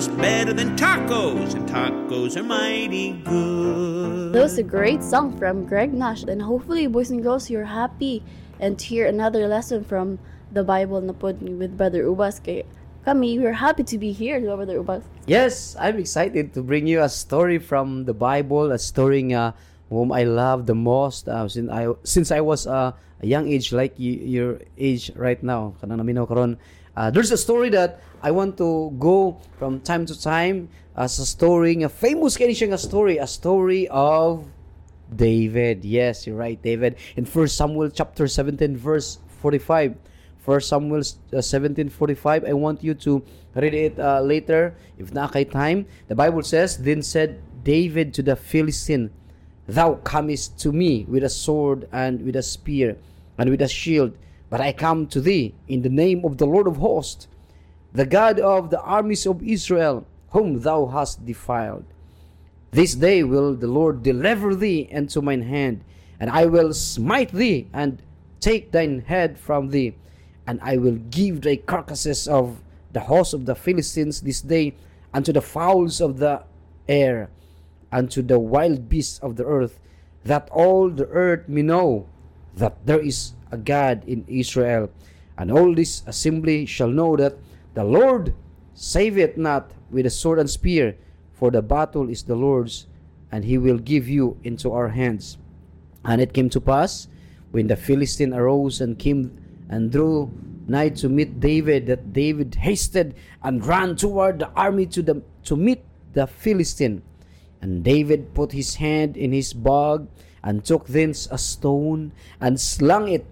us better than tacos, and tacos are mighty good. That was a great song from Greg Nash. And hopefully, boys and girls, you're happy and to hear another lesson from the Bible na pod with Brother Ubas. Kay kami, we're happy to be here, Brother Ubas. Yes, I'm excited to bring you a story from the Bible, a story whom I love the most since I was a young age, like your age right now. Kanang naminaw karon. There's a story that I want to go from time to time as a story, a famous a story of David. Yes, you're right, David. In 1 Samuel chapter 17 verse 45. 1 Samuel 17:45. I want you to read it later if na kay time. The Bible says, "Then said David to the Philistine, Thou comest to me with a sword and with a spear and with a shield, but I come to thee in the name of the Lord of hosts, the God of the armies of Israel, whom thou hast defiled. This day will the Lord deliver thee into mine hand, and I will smite thee and take thine head from thee, and I will give thy carcasses of the host of the Philistines this day unto the fowls of the air, unto the wild beasts of the earth, that all the earth may know that there is a God in Israel. And all this assembly shall know that the Lord saveth not with a sword and spear, for the battle is the Lord's, and he will give you into our hands." And it came to pass, when the Philistine arose and came and drew nigh to meet David, that David hasted and ran toward the army to meet the Philistine. And David put his hand in his bag, and took thence a stone, and slung it,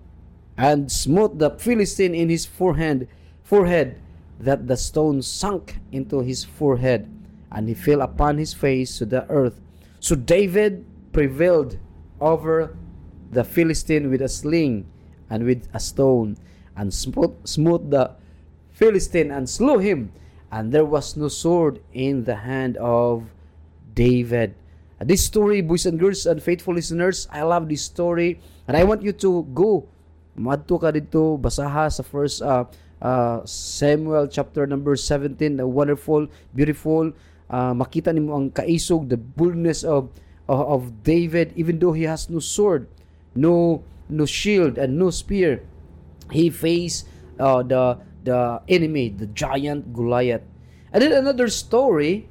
and smote the Philistine in his forehead, that the stone sunk into his forehead, and he fell upon his face to the earth. So David prevailed over the Philistine with a sling and with a stone, and smote the Philistine and slew him, and there was no sword in the hand of David. This story, boys and girls and faithful listeners, I love this story, and I want you to go madto ka dito, basaha sa first Samuel chapter number 17, a wonderful, beautiful, makita nimo ang kaisog, the boldness of David, even though he has no sword, no shield and no spear. He faced the enemy, the giant Goliath. And then another story,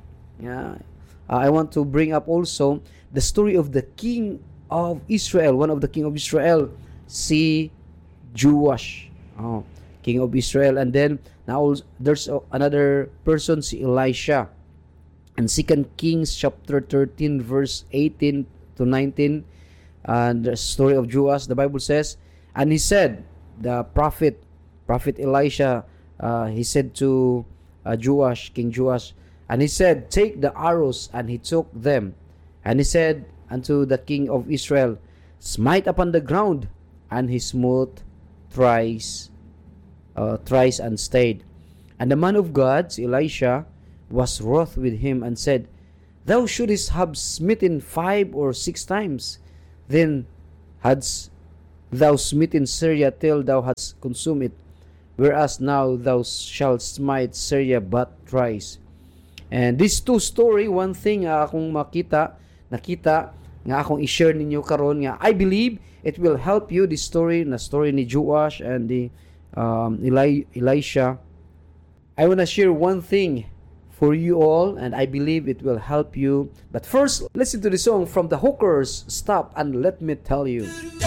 I want to bring up also the story of the king of Israel, one of the king of Israel, si Joash, king of Israel. And then now there's another person, si Elisha. And 2 Kings chapter 13 verse 18 to 19, and the story of Joash, the Bible says, and he said, the prophet Elisha, he said to Joash, King Joash, and he said, "Take the arrows," and he took them. And he said unto the king of Israel, "Smite upon the ground," and he smote thrice and stayed. And the man of God, Elisha, was wroth with him, and said, "Thou shouldest have smitten 5 or 6 times. Then hadst thou smitten Syria till thou hadst consumed it, whereas now thou shalt smite Syria but thrice." And these two story, one thing akong nakita nga akong i-share ninyo karon, nga I believe it will help you, this story ni Joash and the Elisha. I want to share one thing for you all, and I believe it will help you. But first, listen to the song from the Hookers, "Stop and Let Me Tell You."